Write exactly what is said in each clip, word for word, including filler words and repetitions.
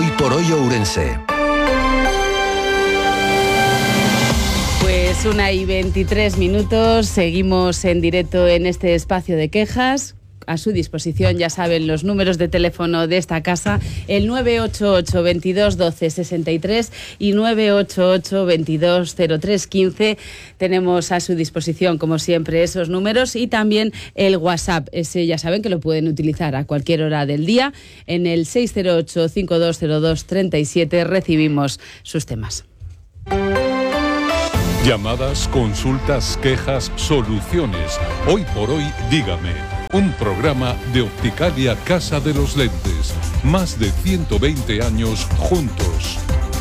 Hoy por Hoy Ourense. Pues una y veintitrés minutos, seguimos en directo en este espacio de quejas. A su disposición, ya saben, los números de teléfono de esta casa, el nueve ocho ocho, veintidós, doce, sesenta y tres y nueve ocho ocho, veintidós, cero tres, quince. Tenemos a su disposición, como siempre, esos números y también el WhatsApp. Ese ya saben que lo pueden utilizar a cualquier hora del día. En el seis cero ocho, cinco dos cero dos, tres siete recibimos sus temas. Llamadas, consultas, quejas, soluciones. Hoy por hoy, dígame. Un programa de Opticalia Casa de los Lentes. Más de ciento veinte años juntos.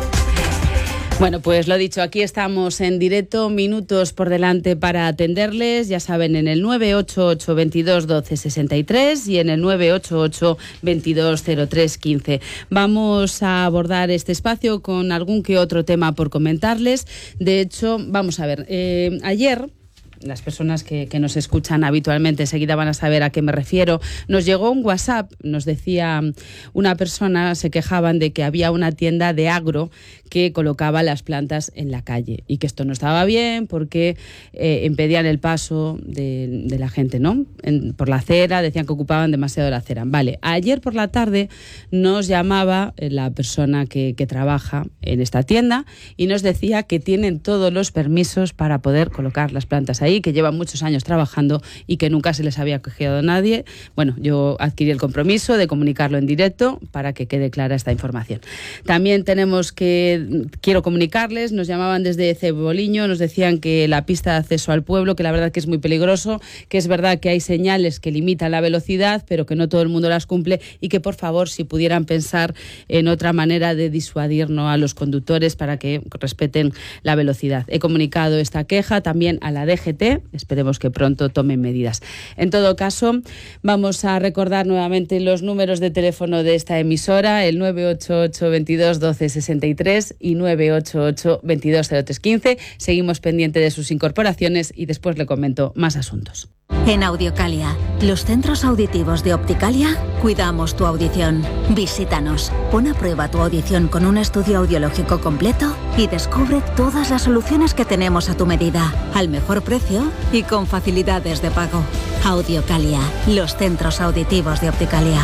Bueno, pues lo dicho, aquí estamos en directo, minutos por delante para atenderles, ya saben, en el nueve ocho ocho, veintidós, doce, sesenta y tres y en el nueve ocho ocho, veintidós, cero tres, quince. Vamos a abordar este espacio con algún que otro tema por comentarles. De hecho, vamos a ver, eh, ayer... Las personas que, que nos escuchan habitualmente enseguida van a saber a qué me refiero. Nos llegó un WhatsApp, nos decía una persona, se quejaban de que había una tienda de agro que colocaba las plantas en la calle y que esto no estaba bien porque eh, impedían el paso de, de la gente, ¿no? En, por la acera, decían que ocupaban demasiado la acera. Vale, ayer por la tarde nos llamaba la persona que, que trabaja en esta tienda y nos decía que tienen todos los permisos para poder colocar las plantas ahí, que llevan muchos años trabajando y que nunca se les había quejado a nadie. Bueno, yo adquirí el compromiso de comunicarlo en directo para que quede clara esta información. También tenemos que, quiero comunicarles, nos llamaban desde Ceboliño, nos decían que la pista de acceso al pueblo, que la verdad que es muy peligroso, que es verdad que hay señales que limitan la velocidad, pero que no todo el mundo las cumple y que por favor si pudieran pensar en otra manera de disuadir, ¿no?, a los conductores para que respeten la velocidad. He comunicado esta queja también a la D G T. Esperemos que pronto tomen medidas. En todo caso, vamos a recordar nuevamente los números de teléfono de esta emisora, el nueve ocho ocho, veintidós, doce, sesenta y tres y nueve ocho ocho, veintidós, cero tres, quince. Seguimos pendiente de sus incorporaciones y después le comento más asuntos. En Audiocalia, los centros auditivos de Opticalia, cuidamos tu audición. Visítanos, pon a prueba tu audición con un estudio audiológico completo y descubre todas las soluciones que tenemos a tu medida, al mejor precio y con facilidades de pago. Audiocalia, los centros auditivos de Opticalia.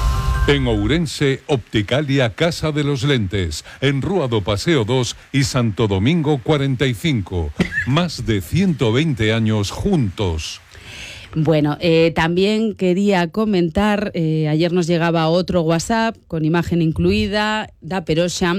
En Ourense, Opticalia Casa de los Lentes, en Rúa do Paseo dos y Santo Domingo cuarenta y cinco. Más de ciento veinte años juntos. Bueno, eh, también quería comentar, eh, ayer nos llegaba otro WhatsApp con imagen incluida, da Peroxa,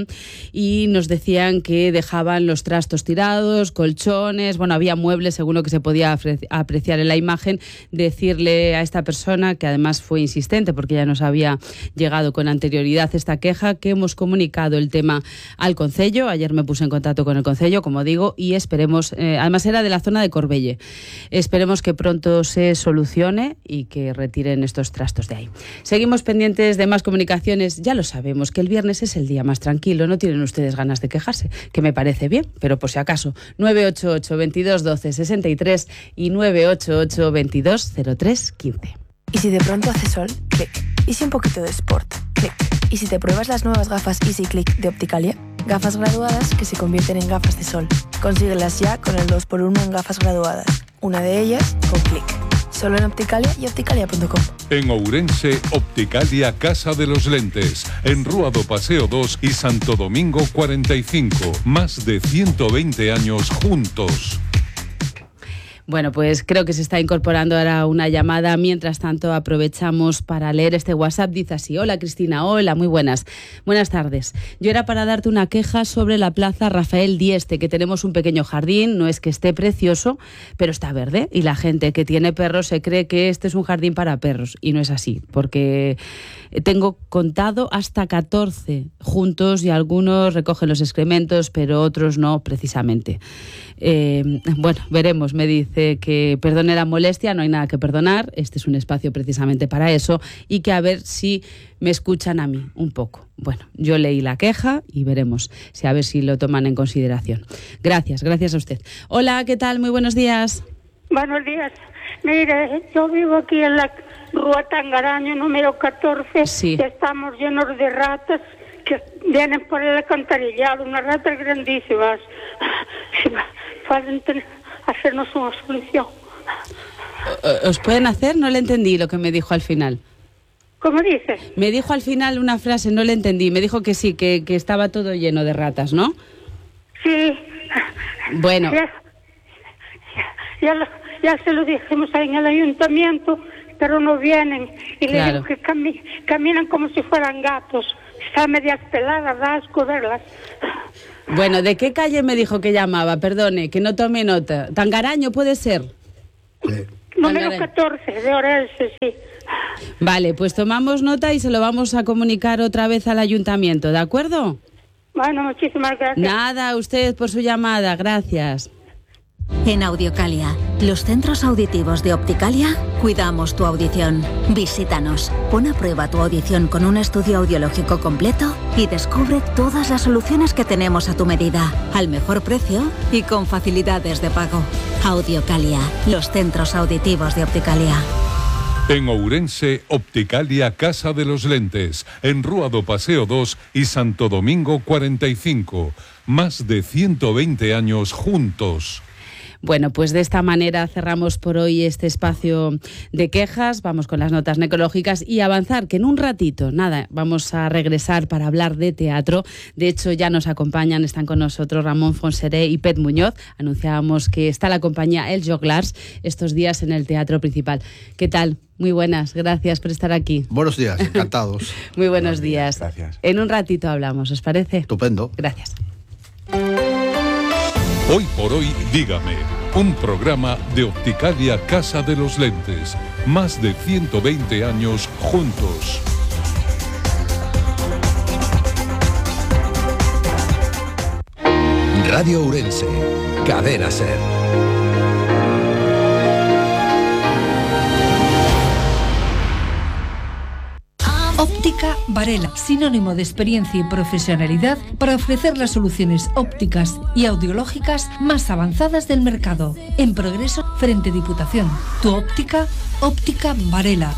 y nos decían que dejaban los trastos tirados, colchones, bueno, había muebles según lo que se podía apreciar en la imagen. Decirle a esta persona, que además fue insistente porque ya nos había llegado con anterioridad esta queja, que hemos comunicado el tema al Concello. Ayer me puse en contacto con el Concello, como digo, y esperemos, eh, además era de la zona de Corbelle, esperemos que pronto se solucione y que retiren estos trastos de ahí. Seguimos pendientes de más comunicaciones. Ya lo sabemos que el viernes es el día más tranquilo, no tienen ustedes ganas de quejarse, que me parece bien, pero por si acaso, nueve ocho ocho, veintidós, doce, sesenta y tres y nueve ocho ocho, veintidós, cero tres, quince. ¿Y si de pronto hace sol? Clic. ¿Y si un poquito de sport? Clic. ¿Y si te pruebas las nuevas gafas Easy Click de Opticalia? Gafas graduadas que se convierten en gafas de sol. Consíguelas ya con el dos por uno en gafas graduadas. Una de ellas con Clic. Solo en Opticalia y opticalia punto com. En Ourense, Opticalia Casa de los Lentes, en Rúa do Paseo dos y Santo Domingo cuarenta y cinco. Más de ciento veinte años juntos. Bueno, pues creo que se está incorporando ahora una llamada. Mientras tanto, aprovechamos para leer este WhatsApp. Dice así: hola Cristina, hola, muy buenas. Buenas tardes. Yo era para darte una queja sobre la plaza Rafael Dieste, que tenemos un pequeño jardín, no es que esté precioso, pero está verde, y la gente que tiene perros se cree que este es un jardín para perros, y no es así, porque tengo contado hasta catorce juntos y algunos recogen los excrementos, pero otros no precisamente. Eh, bueno, veremos, me dice que perdone la molestia, no hay nada que perdonar, este es un espacio precisamente para eso, y que a ver si me escuchan a mí un poco. Bueno, yo leí la queja y veremos si a ver si lo toman en consideración. Gracias, gracias a usted. Hola, ¿qué tal? Muy buenos días. Buenos días. Mire, yo vivo aquí en la Rúa Tangaraño, número catorce, sí. Estamos llenos de ratas que vienen por el alcantarillado, unas ratas grandísimas. Pueden tener, hacernos una solución. ¿Os pueden hacer? No le entendí lo que me dijo al final. ¿Cómo dices? Me dijo al final una frase, no le entendí. Me dijo que sí, que, que estaba todo lleno de ratas, ¿no? Sí. Bueno. Ya, ya, ya, lo, ya se lo dijimos ahí en el ayuntamiento, pero no vienen. Y Claro. le digo que cami, caminan como si fueran gatos. Están medias peladas, da asco verlas. Bueno, ¿de qué calle me dijo que llamaba? Perdone, que no tome nota. ¿Tangaraño puede ser? Sí. Número Tangaraño. catorce, de Orense, sí. Vale, pues tomamos nota y se lo vamos a comunicar otra vez al ayuntamiento, ¿de acuerdo? Bueno, muchísimas gracias. Nada, a usted por su llamada, gracias. En Audiocalia, los centros auditivos de Opticalia, cuidamos tu audición. Visítanos, pon a prueba tu audición con un estudio audiológico completo y descubre todas las soluciones que tenemos a tu medida, al mejor precio y con facilidades de pago. Audiocalia, los centros auditivos de Opticalia. En Ourense, Opticalia Casa de los Lentes, en Rúa do Paseo dos y Santo Domingo cuarenta y cinco. Más de ciento veinte años juntos. Bueno, pues de esta manera cerramos por hoy este espacio de quejas. Vamos con las notas necrológicas y avanzar, que en un ratito, nada, vamos a regresar para hablar de teatro. De hecho, ya nos acompañan, están con nosotros Ramón Fonseré y Pet Muñoz. Anunciábamos que está la compañía El Joglars estos días en el Teatro Principal. ¿Qué tal? Muy buenas, gracias por estar aquí. Buenos días, encantados. Muy buenos días. Gracias. En un ratito hablamos, ¿os parece? Estupendo. Gracias. Hoy por hoy, dígame, un programa de Opticalia Casa de los Lentes. Más de ciento veinte años juntos. Radio Ourense, Cadena Ser. Óptica Varela, sinónimo de experiencia y profesionalidad para ofrecer las soluciones ópticas y audiológicas más avanzadas del mercado. En Progreso, frente Diputación. Tu óptica, Óptica Varela.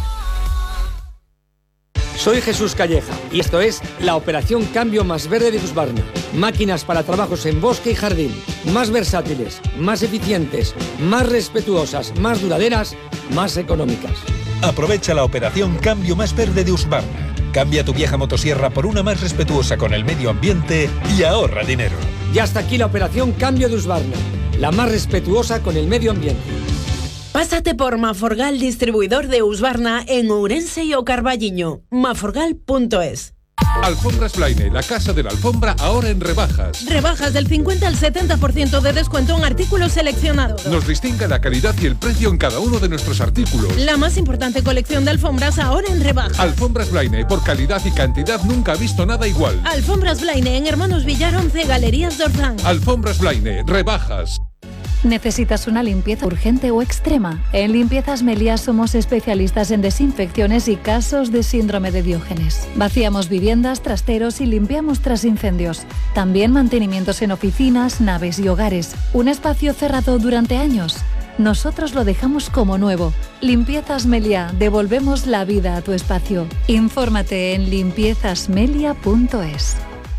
Soy Jesús Calleja y esto es la operación Cambio Más Verde de Husqvarna. Máquinas para trabajos en bosque y jardín, más versátiles, más eficientes, más respetuosas, más duraderas, más económicas. Aprovecha la operación Cambio Más Verde de Husqvarna. Cambia tu vieja motosierra por una más respetuosa con el medio ambiente y ahorra dinero. Y hasta aquí la operación Cambio de Husqvarna, la más respetuosa con el medio ambiente. Pásate por Maforgal, distribuidor de Husqvarna en Ourense y O Carballiño. maforgal punto es. Alfombras Blaine, la casa de la alfombra, ahora en rebajas. Rebajas del cincuenta al setenta por ciento de descuento en artículos seleccionados. Nos distingue la calidad y el precio en cada uno de nuestros artículos. La más importante colección de alfombras ahora en rebajas. Alfombras Blaine, por calidad y cantidad nunca ha visto nada igual. Alfombras Blaine en Hermanos Villar once, Galerías Dorzán. Alfombras Blaine, rebajas. ¿Necesitas una limpieza urgente o extrema? En Limpiezas Meliá somos especialistas en desinfecciones y casos de síndrome de Diógenes. Vaciamos viviendas, trasteros y limpiamos tras incendios. También mantenimientos en oficinas, naves y hogares. Un espacio cerrado durante años. Nosotros lo dejamos como nuevo. Limpiezas Meliá, devolvemos la vida a tu espacio. Infórmate en limpiezas melia punto es.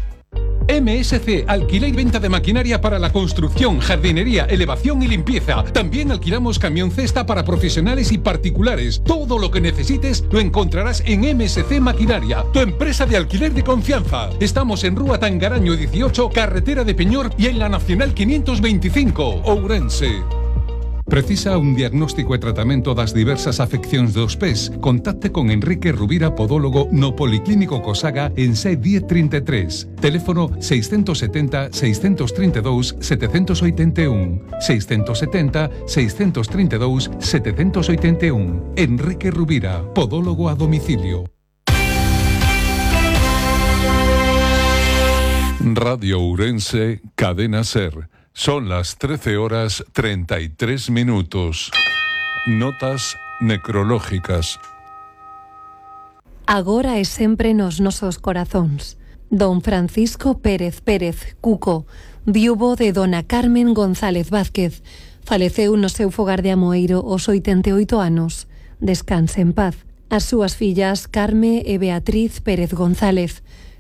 M S C, alquiler y venta de maquinaria para la construcción, jardinería, elevación y limpieza. También alquilamos camión cesta para profesionales y particulares. Todo lo que necesites lo encontrarás en M S C Maquinaria, tu empresa de alquiler de confianza. Estamos en Rúa Tangaraño dieciocho, carretera de Peñor y en la Nacional quinientos veinticinco, Ourense. Precisa un diagnóstico e tratamento das diversas afeccións dos pés? Contacte con Enrique Rubira, podólogo no Policlínico Cosaga en C diez treinta e tres. Teléfono seiscentos setenta, seiscentos treinta e dous, setecentos oitenta e un. seiscentos setenta, seiscentos treinta e dous, setecentos oitenta e un. Enrique Rubira, podólogo a domicilio. Radio Ourense, Cadena Ser. Son las trece horas treinta y tres minutos. Notas necrológicas. Agora e sempre nos nosos corazóns. Don Francisco Pérez Pérez, Cuco, viúvo de dona Carmen González Vázquez, faleceu no seu fogar de Amoeiro aos oitenta e oito anos. Descanse en paz. As súas fillas Carme e Beatriz Pérez González,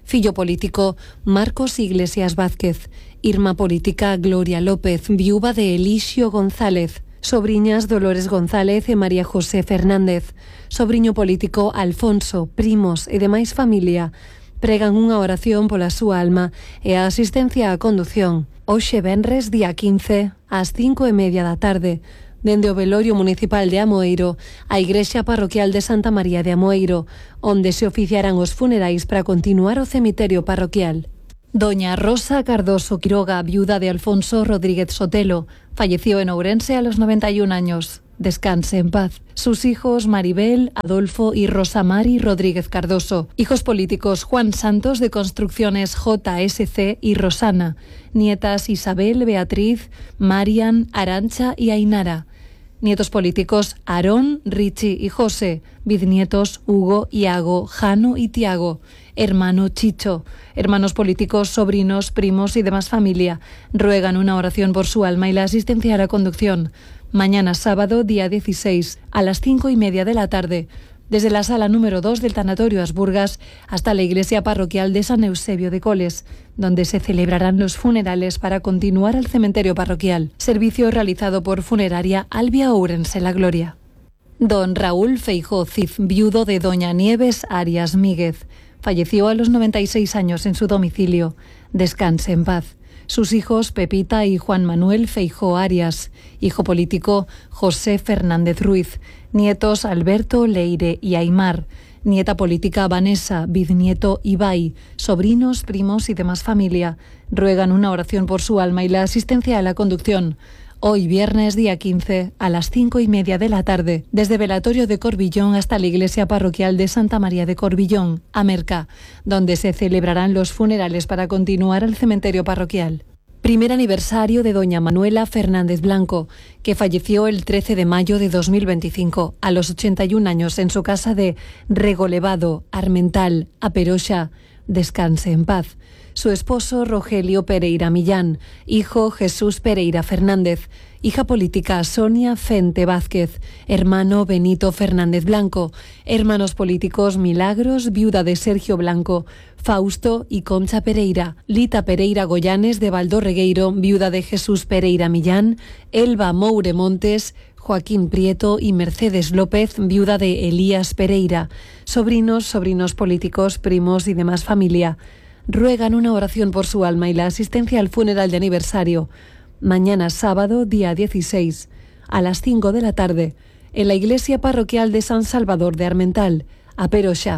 Fillo político, Marcos Iglesias Vázquez. Irma política, Gloria López, viuva de Elixio González. Sobriñas, Dolores González e María José Fernández. Sobriño político, Alfonso, primos e demais familia pregan unha oración pola súa alma e a asistencia á condución. Hoxe venres, día quince, ás cinco e media da tarde, dende o velorio municipal de Amoeiro á igrexa parroquial de Santa María de Amoeiro, onde se oficiarán os funerais para continuar o cemiterio parroquial. Doña Rosa Cardoso Quiroga, viuda de Alfonso Rodríguez Sotelo, falleció en Ourense a los noventa y un años. Descanse en paz. Sus hijos Maribel, Adolfo y Rosa Mari Rodríguez Cardoso. Hijos políticos Juan Santos de Construcciones J S C y Rosana. Nietas Isabel, Beatriz, Marian, Arancha y Ainara. Nietos políticos Aarón, Richie y José. Bisnietos Hugo, Iago, Jano y Tiago. Hermano Chicho. Hermanos políticos, sobrinos, primos y demás familia ruegan una oración por su alma y la asistencia a la conducción. Mañana sábado, día dieciséis, a las cinco y media de la tarde, desde la sala número dos del Tanatorio Asburgas hasta la iglesia parroquial de San Eusebio de Coles, donde se celebrarán los funerales para continuar al cementerio parroquial. Servicio realizado por Funeraria Albia Ourense La Gloria. Don Raúl Feijó Cid, viudo de doña Nieves Arias Míguez, falleció a los noventa y seis años en su domicilio. Descanse en paz. Sus hijos Pepita y Juan Manuel Feijó Arias, hijo político José Fernández Ruiz, nietos Alberto, Leire y Aymar, nieta política Vanessa, bisnieto Ibai, sobrinos, primos y demás familia ruegan una oración por su alma y la asistencia a la conducción. Hoy viernes día quince a las cinco y media de la tarde, desde Velatorio de Corbillón hasta la iglesia parroquial de Santa María de Corbillón, Amerca, donde se celebrarán los funerales para continuar al cementerio parroquial. Primer aniversario de doña Manuela Fernández Blanco, que falleció el trece de mayo de dos mil veinticinco, a los ochenta y un años en su casa de Regolevado, Armental, A Peroxa. Descanse en paz. Su esposo Rogelio Pereira Millán, hijo Jesús Pereira Fernández, hija política Sonia Fente Vázquez, hermano Benito Fernández Blanco, hermanos políticos Milagros, viuda de Sergio Blanco, Fausto y Concha Pereira, Lita Pereira Goyanes de Valdorregueiro, viuda de Jesús Pereira Millán, Elba Moure Montes, Joaquín Prieto y Mercedes López, viuda de Elías Pereira, sobrinos, sobrinos políticos, primos y demás familia ruegan una oración por su alma y la asistencia al funeral de aniversario. Mañana sábado, día dieciséis, a las cinco de la tarde, en la iglesia parroquial de San Salvador de Armental, A Peroxa.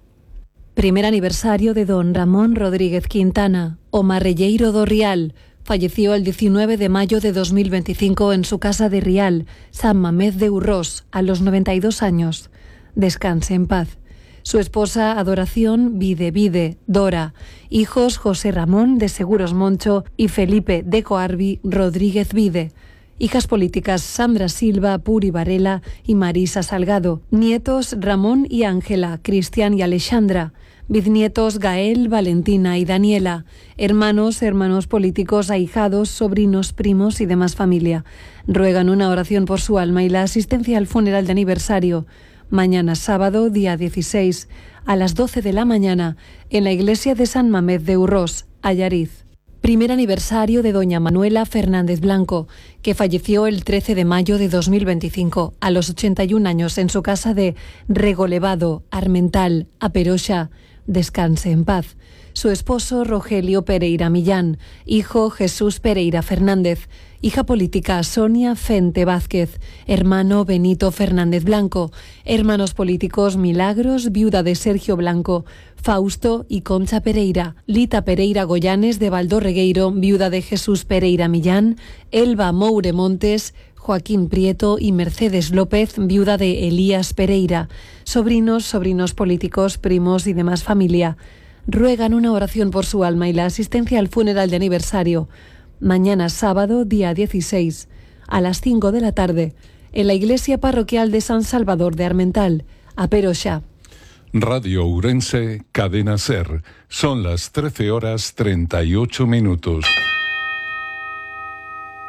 Primer aniversario de don Ramón Rodríguez Quintana, o Marrelleiro do Rial, falleció el diecinueve de mayo de dos mil veinticinco en su casa de Rial, San Mamés de Urrós, a los noventa y dos años. Descanse en paz. Su esposa Adoración Vide Vide, Dora, hijos José Ramón de Seguros Moncho y Felipe de Coarbi Rodríguez Vide, hijas políticas Sandra Silva, Puri Varela y Marisa Salgado, nietos Ramón y Ángela, Cristian y Alexandra, bisnietos Gael, Valentina y Daniela, hermanos, hermanos políticos, ahijados, sobrinos, primos y demás familia ruegan una oración por su alma y la asistencia al funeral de aniversario. Mañana sábado, día dieciséis, a las doce de la mañana, en la iglesia de San Mamés de Urrós, Allariz. Primer aniversario de doña Manuela Fernández Blanco, que falleció el trece de mayo de dos mil veinticinco, a los ochenta y un años en su casa de Regolevado, Armental, A Peroxa. Descanse en paz. Su esposo Rogelio Pereira Millán, hijo Jesús Pereira Fernández, hija política Sonia Fente Vázquez, hermano Benito Fernández Blanco, hermanos políticos Milagros, viuda de Sergio Blanco, Fausto y Concha Pereira, Lita Pereira Goyanes de Valdorregueiro, viuda de Jesús Pereira Millán, Elba Moure Montes, Joaquín Prieto y Mercedes López, viuda de Elías Pereira, sobrinos, sobrinos políticos, primos y demás familia ruegan una oración por su alma y la asistencia al funeral de aniversario. Mañana sábado, día dieciséis, a las cinco de la tarde, en la iglesia parroquial de San Salvador de Armental, A Peroxa. Radio Ourense, Cadena SER. Son las trece horas treinta y ocho minutos.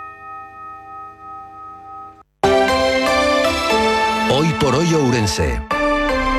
Hoy por hoy Ourense.